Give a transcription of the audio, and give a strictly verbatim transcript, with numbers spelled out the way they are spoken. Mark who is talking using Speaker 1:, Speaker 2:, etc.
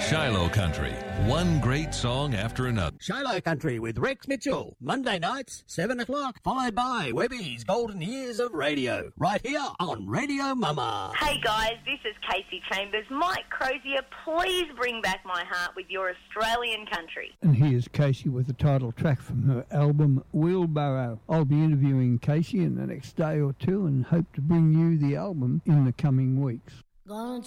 Speaker 1: Shiloh Country, one great song after another.
Speaker 2: Shiloh Country with Rex Mitchell, Monday nights, seven o'clock, followed by Webby's Golden Years of Radio, right here on Radio Mama.
Speaker 3: Hey guys, this is Casey Chambers. Mike Crozier, please bring back my heart with your Australian country.
Speaker 4: And here's Casey with the title track from her album Wheelbarrow. I'll be interviewing Casey in the next day or two and hope to bring you the album in the coming weeks.